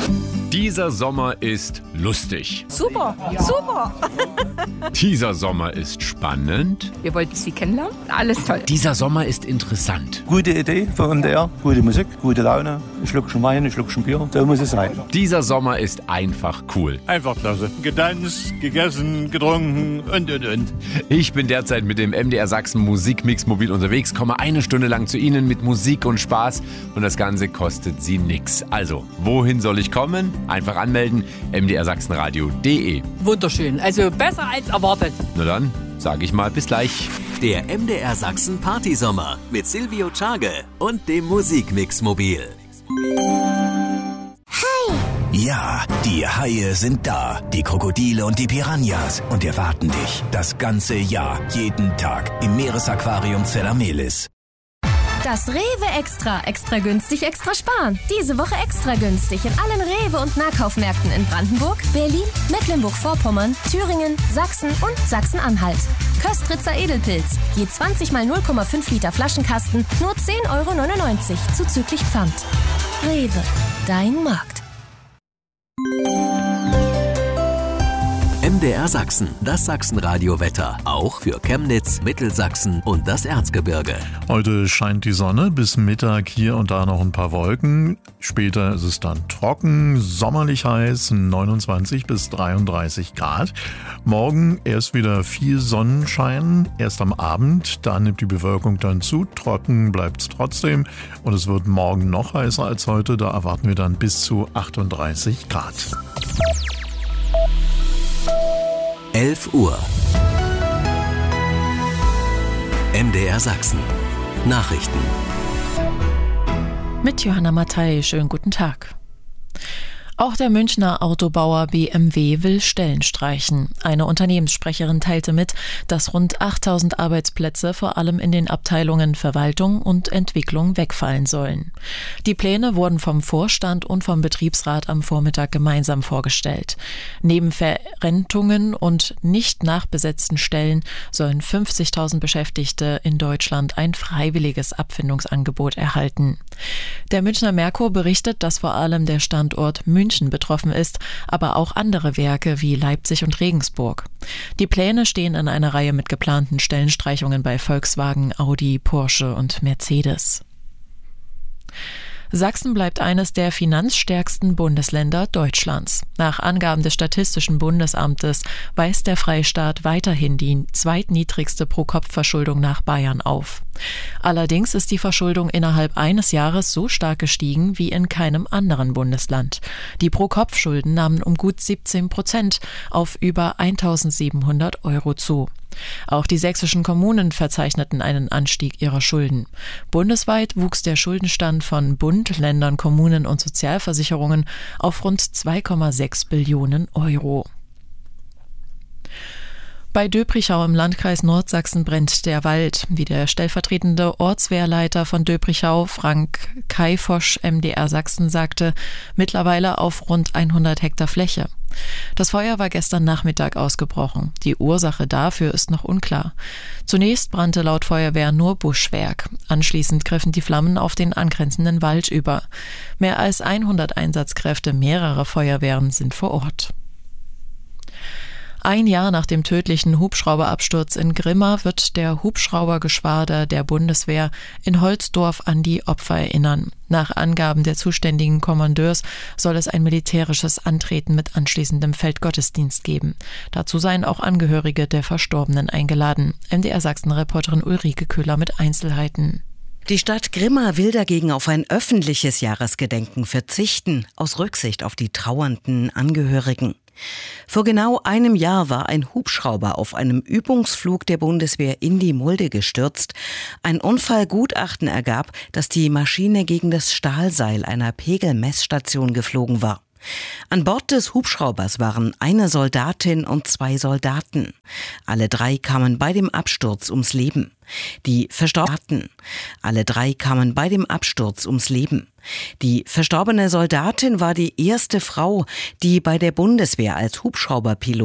Dieser Sommer ist lustig. Super, super. Dieser Sommer ist spannend. Wir wollten Sie kennenlernen. Alles toll. Dieser Sommer ist interessant. Gute Idee von MDR, gute Musik, gute Laune, ein Schluckchen Wein, ein Schluckchen Bier, so muss es sein. Dieser Sommer ist einfach cool. Einfach klasse. Getanzt, gegessen, getrunken und. Ich bin derzeit mit dem MDR Sachsen Musikmix mobil unterwegs, komme eine Stunde lang zu Ihnen mit Musik und Spaß und das Ganze kostet Sie nix. Also, wohin soll ich kommen? Einfach anmelden, mdrsachsenradio.de. Wunderschön. Also besser als erwartet. Na dann, sage ich mal, bis gleich. Der MDR Sachsen Partysommer mit Silvio Tschage und dem Musikmix mobil. Ja, die Haie sind da, die Krokodile und die Piranhas und erwarten dich das ganze Jahr, jeden Tag im Meeresaquarium Zellamelis. Das Rewe Extra. Extra günstig, extra sparen. Diese Woche extra günstig in allen Rewe- und Nahkaufmärkten in Brandenburg, Berlin, Mecklenburg-Vorpommern, Thüringen, Sachsen und Sachsen-Anhalt. Köstritzer Edelpilz. Je 20 mal 0,5 Liter Flaschenkasten, nur 10,99 € zuzüglich Pfand. Rewe. Dein Markt. MDR Sachsen, das Sachsenradio-Wetter. Auch für Chemnitz, Mittelsachsen und das Erzgebirge. Heute scheint die Sonne, bis Mittag hier und da noch ein paar Wolken. Später ist es dann trocken, sommerlich heiß, 29 bis 33 Grad. Morgen erst wieder viel Sonnenschein, erst am Abend. Da nimmt die Bewölkung dann zu, trocken bleibt es trotzdem. Und es wird morgen noch heißer als heute, da erwarten wir dann bis zu 38 Grad. 11 Uhr. MDR Sachsen. Nachrichten. Mit Johanna Mattei, schönen guten Tag. Auch der Münchner Autobauer BMW will Stellen streichen. Eine Unternehmenssprecherin teilte mit, dass rund 8000 Arbeitsplätze vor allem in den Abteilungen Verwaltung und Entwicklung wegfallen sollen. Die Pläne wurden vom Vorstand und vom Betriebsrat am Vormittag gemeinsam vorgestellt. Neben Verrentungen und nicht nachbesetzten Stellen sollen 50.000 Beschäftigte in Deutschland ein freiwilliges Abfindungsangebot erhalten. Der Münchner Merkur berichtet, dass vor allem der Standort München betroffen ist, aber auch andere Werke wie Leipzig und Regensburg. Die Pläne stehen in einer Reihe mit geplanten Stellenstreichungen bei Volkswagen, Audi, Porsche und Mercedes. Sachsen bleibt eines der finanzstärksten Bundesländer Deutschlands. Nach Angaben des Statistischen Bundesamtes weist der Freistaat weiterhin die zweitniedrigste Pro-Kopf-Verschuldung nach Bayern auf. Allerdings ist die Verschuldung innerhalb eines Jahres so stark gestiegen wie in keinem anderen Bundesland. Die Pro-Kopf-Schulden nahmen um gut 17% auf über 1.700 € zu. Auch die sächsischen Kommunen verzeichneten einen Anstieg ihrer Schulden. Bundesweit wuchs der Schuldenstand von Bund, Ländern, Kommunen und Sozialversicherungen auf rund 2,6 Billionen €. Bei Döbrichau im Landkreis Nordsachsen brennt der Wald, wie der stellvertretende Ortswehrleiter von Döbrichau, Frank Kaifosch, MDR Sachsen, sagte, mittlerweile auf rund 100 Hektar Fläche. Das Feuer war gestern Nachmittag ausgebrochen. Die Ursache dafür ist noch unklar. Zunächst brannte laut Feuerwehr nur Buschwerk. Anschließend griffen die Flammen auf den angrenzenden Wald über. Mehr als 100 Einsatzkräfte mehrerer Feuerwehren sind vor Ort. Ein Jahr nach dem tödlichen Hubschrauberabsturz in Grimma wird der Hubschraubergeschwader der Bundeswehr in Holzdorf an die Opfer erinnern. Nach Angaben der zuständigen Kommandeurs soll es ein militärisches Antreten mit anschließendem Feldgottesdienst geben. Dazu seien auch Angehörige der Verstorbenen eingeladen. MDR Sachsen-Reporterin Ulrike Köhler mit Einzelheiten. Die Stadt Grimma will dagegen auf ein öffentliches Jahresgedenken verzichten, aus Rücksicht auf die trauernden Angehörigen. Vor genau einem Jahr war ein Hubschrauber auf einem Übungsflug der Bundeswehr in die Mulde gestürzt. Ein Unfallgutachten ergab, dass die Maschine gegen das Stahlseil einer Pegelmessstation geflogen war. An Bord des Hubschraubers waren eine Soldatin und 2 Soldaten. Alle 3 kamen bei dem Absturz ums Leben. Die Verstorbenen. Alle 3 kamen bei dem Absturz ums Leben. Die verstorbene Soldatin war die erste Frau, die bei der Bundeswehr als Hubschrauberpilot